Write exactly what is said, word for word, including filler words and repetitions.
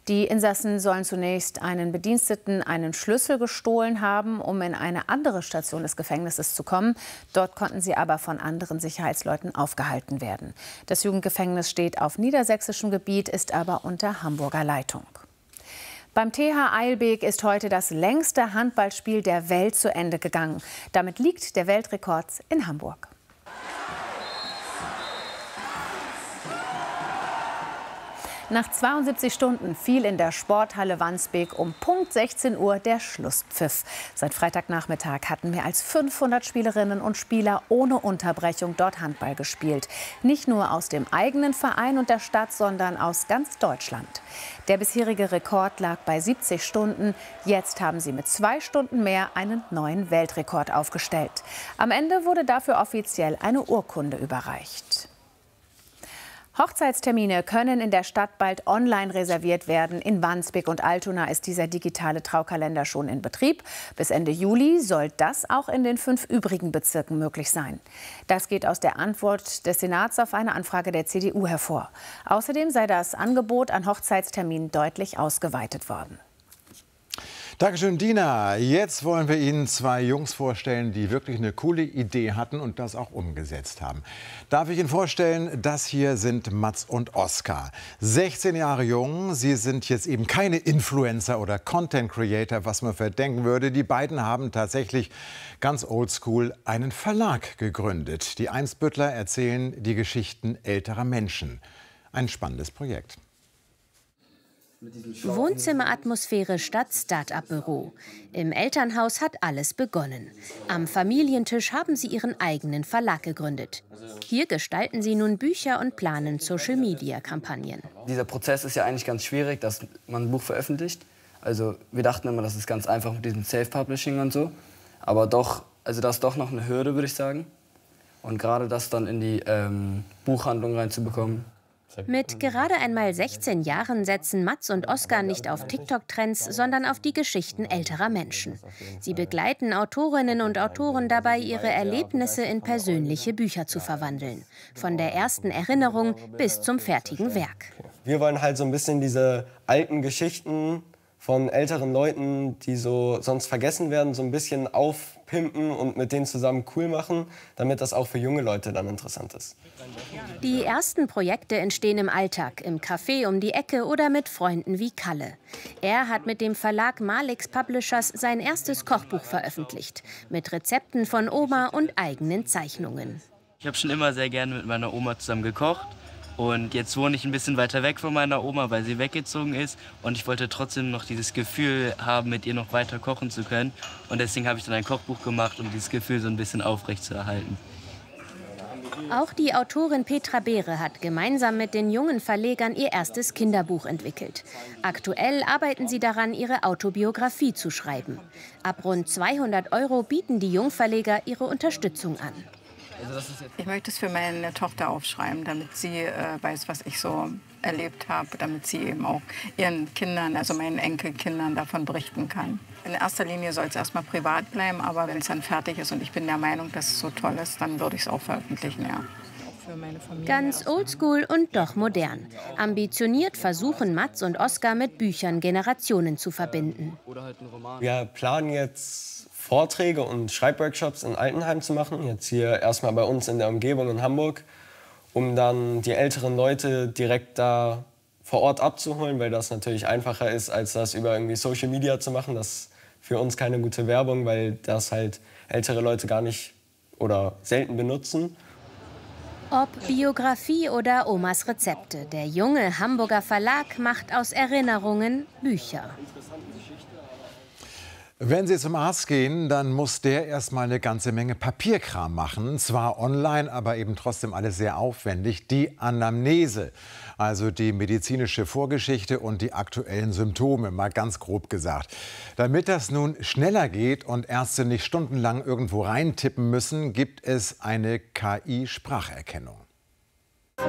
Die Insassen sollen zunächst einen Bediensteten einen Schlüssel gestohlen haben, um in eine andere Station des Gefängnisses zu kommen. Dort konnten sie aber von anderen Sicherheitsleuten aufgehalten werden. Das Jugendgefängnis steht auf niedersächsischem Gebiet, ist aber unter Hamburger Leitung. Beim T H Eilbek ist heute das längste Handballspiel der Welt zu Ende gegangen. Damit liegt der Weltrekord in Hamburg. Nach zweiundsiebzig Stunden fiel in der Sporthalle Wandsbek um Punkt sechzehn Uhr der Schlusspfiff. Seit Freitagnachmittag hatten mehr als fünfhundert Spielerinnen und Spieler ohne Unterbrechung dort Handball gespielt. Nicht nur aus dem eigenen Verein und der Stadt, sondern aus ganz Deutschland. Der bisherige Rekord lag bei siebzig Stunden. Jetzt haben sie mit zwei Stunden mehr einen neuen Weltrekord aufgestellt. Am Ende wurde dafür offiziell eine Urkunde überreicht. Hochzeitstermine können in der Stadt bald online reserviert werden. In Wandsbek und Altona ist dieser digitale Traukalender schon in Betrieb. Bis Ende Juli soll das auch in den fünf übrigen Bezirken möglich sein. Das geht aus der Antwort des Senats auf eine Anfrage der C D U hervor. Außerdem sei das Angebot an Hochzeitsterminen deutlich ausgeweitet worden. Dankeschön, Dina. Jetzt wollen wir Ihnen zwei Jungs vorstellen, die wirklich eine coole Idee hatten und das auch umgesetzt haben. Darf ich Ihnen vorstellen, das hier sind Mats und Oskar. sechzehn Jahre jung, sie sind jetzt eben keine Influencer oder Content Creator, was man verdenken würde. Die beiden haben tatsächlich ganz oldschool einen Verlag gegründet. Die Einsbüttler erzählen die Geschichten älterer Menschen. Ein spannendes Projekt. Wohnzimmeratmosphäre statt Start-up-Büro. Im Elternhaus hat alles begonnen. Am Familientisch haben sie ihren eigenen Verlag gegründet. Hier gestalten sie nun Bücher und planen Social-Media-Kampagnen. Dieser Prozess ist ja eigentlich ganz schwierig, dass man ein Buch veröffentlicht. Also wir dachten immer, das ist ganz einfach mit diesem Self-Publishing und so. Aber doch, also das ist doch noch eine Hürde, würde ich sagen. Und gerade das dann in die ähm, Buchhandlung reinzubekommen. Mit gerade einmal sechzehn Jahren setzen Mats und Oskar nicht auf TikTok-Trends, sondern auf die Geschichten älterer Menschen. Sie begleiten Autorinnen und Autoren dabei, ihre Erlebnisse in persönliche Bücher zu verwandeln. Von der ersten Erinnerung bis zum fertigen Werk. Wir wollen halt so ein bisschen diese alten Geschichten von älteren Leuten, die so sonst vergessen werden, so ein bisschen aufpimpen und mit denen zusammen cool machen, damit das auch für junge Leute dann interessant ist. Die ersten Projekte entstehen im Alltag, im Café um die Ecke oder mit Freunden wie Kalle. Er hat mit dem Verlag Malix Publishers sein erstes Kochbuch veröffentlicht, mit Rezepten von Oma und eigenen Zeichnungen. Ich habe schon immer sehr gerne mit meiner Oma zusammen gekocht. Und jetzt wohne ich ein bisschen weiter weg von meiner Oma, weil sie weggezogen ist. Und ich wollte trotzdem noch dieses Gefühl haben, mit ihr noch weiter kochen zu können. Und deswegen habe ich dann ein Kochbuch gemacht, um dieses Gefühl so ein bisschen aufrechtzuerhalten. Auch die Autorin Petra Beere hat gemeinsam mit den jungen Verlegern ihr erstes Kinderbuch entwickelt. Aktuell arbeiten sie daran, ihre Autobiografie zu schreiben. Ab rund zweihundert Euro bieten die Jungverleger ihre Unterstützung an. Ich möchte es für meine Tochter aufschreiben, damit sie äh, weiß, was ich so erlebt habe, damit sie eben auch ihren Kindern, also meinen Enkelkindern, davon berichten kann. In erster Linie soll es erstmal privat bleiben, aber wenn es dann fertig ist und ich bin der Meinung, dass es so toll ist, dann würde ich es auch veröffentlichen, ja. Ganz oldschool und doch modern. Ambitioniert versuchen Mats und Oskar mit Büchern Generationen zu verbinden. Wir planen jetzt Vorträge und Schreibworkshops in Altenheim zu machen, jetzt hier erstmal bei uns in der Umgebung in Hamburg, um dann die älteren Leute direkt da vor Ort abzuholen, weil das natürlich einfacher ist, als das über irgendwie Social Media zu machen. Das ist für uns keine gute Werbung, weil das halt ältere Leute gar nicht oder selten benutzen. Ob Biografie oder Omas Rezepte, der junge Hamburger Verlag macht aus Erinnerungen Bücher. Wenn Sie zum Arzt gehen, dann muss der erstmal eine ganze Menge Papierkram machen. Zwar online, aber eben trotzdem alles sehr aufwendig. Die Anamnese, also die medizinische Vorgeschichte und die aktuellen Symptome, mal ganz grob gesagt. Damit das nun schneller geht und Ärzte nicht stundenlang irgendwo reintippen müssen, gibt es eine K I-Spracherkennung.